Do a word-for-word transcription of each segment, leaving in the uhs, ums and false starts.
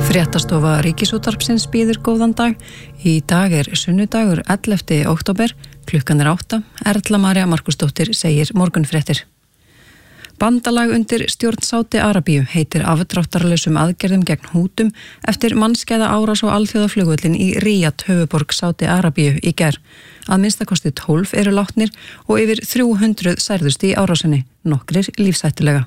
Fréttastofa Ríkisútvarpsins býður góðan dag. Í dag er sunnudagur ellefta október, klukkan er átta. Erla María Markusdóttir segir morgunfréttir. Bandalag undir stjórn Sádi Arabíu heitir afdráttarlausum aðgerðum gegn Hútum eftir mannskæða árás á alþjóðaflugvöllin í Ríad, höfuðborg Sádi Arabíu í gær. Að minnstakosti tólf eru látnir og yfir þrjú hundruð særðust í árásinni, nokkrir lífshættulega.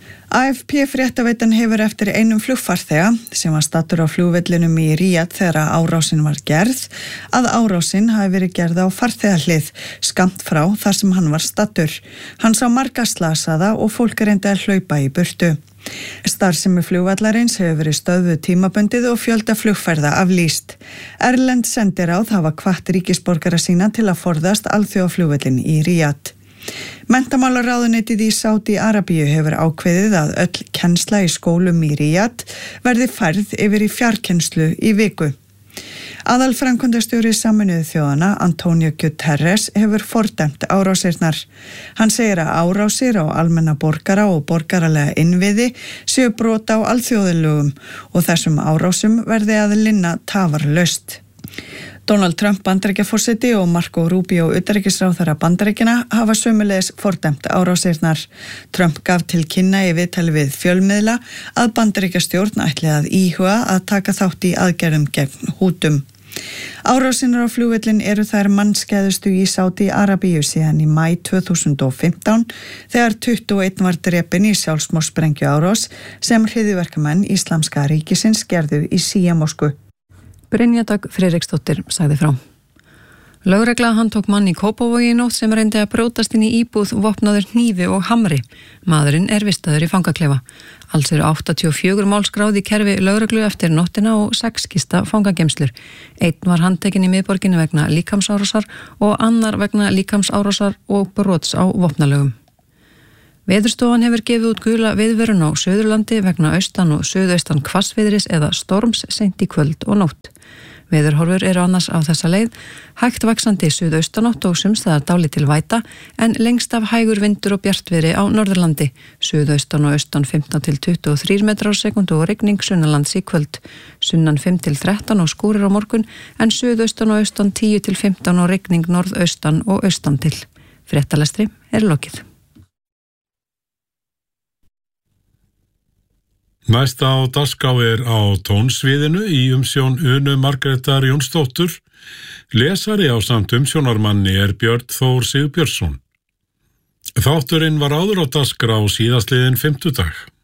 A F P fréttaveitan hefur eftir einum flugfarþega sem var staddur á flugvellinum í Ríad þegar árásin var gerð að árásin hafi verið gerð á farþegahlið skammt frá þar sem hann var staddur. Hann sá marga slasaða og fólk reyndi að hlaupa í burtu. Starfsemi flugvallarins hefur verið stöðvuð tímabundið og fjölda flugferða aflýst. Erlend sendiráð hafa hvatt ríkisborgara sína til að forðast alþjóðaflugvellin í Ríad. Menntamálaráðuneytið í Sádi Arabíu hefur ákveðið að öll kennsla í skólum í Ríad verði færð yfir í fjarkennslu í viku. Aðalframkvæmdastjóri Sameinuðu þjóðanna, Antonio Guterres, hefur fordæmt árásirnar. Hann segir að árásir á almenna borgara og borgaralega innviði séu brot á alþjóðalögum og þessum árásum verði að linna tafarlaust. Donald Trump Bandaríkjaforseti og Marco Rubio utanríkisráðherra Bandaríkjanna hafa sömuleiðis fordæmt árásirnar. Trump gaf til kynna í viðtali við fjölmiðla að Bandaríkjastjórn ætli að íhuga að taka þátt í aðgerðum gegn Hútum. Árásinnar á flugvöllin eru þær mannskæðustu í Sádi Arabíu síðan í maí tvö þúsund og fimmtán þegar tuttugu og einn var drepinn í sjálfsmorðsprengju árás sem hryðjuverkamenn Íslamska ríkisins gerðu í Síamosku. Brynja Dögg Friðriksdóttir sagði frá. Lögregla handtók mann í Kópavogi í nótt sem reyndi að brjótast inn í íbúð vopnaður hnífi og hamri. Maðurinn er vistaður í fangaklefa. Alls eru áttatíu og fjögur mál skráð í kerfi lögreglu eftir nóttina og sex kista fangageymslur. Einn var handtekinn í miðborginni vegna líkamsárásar og annar vegna líkamsárásar og brots á vopnalögum. Veðurstofan hefur gefið út gula viðvörun á Suðurlandi vegna austan og suðaustan hvassviðris eða storms seint í kvöld og nótt. Veðurhorfur eru annars á þessa leið, hægt vaxandi suðaustanátt og sumstaðar dálítil væta en lengst af hægur vindur og bjartviðri á Norðurlandi. Suðaustan og austan fimmtán til tuttugu og þrír metrar á sekúndu og rigning sunnanlands í kvöld. Sunnan fimm til þrettán og skúrir á morgun en suðaustan og austan tíu til fimmtán og rigning norðaustan og austan til. Fréttalestri er lokið. Næsta á dagskrá er á tónsviðinu í umsjón Unu Margrétar Jónsdóttur. Lesari á samt umsjónarmanni er Björn Þór Sigurbjörnsson. Þátturinn var áður á dagskrá síðastliðinn fimmtudag.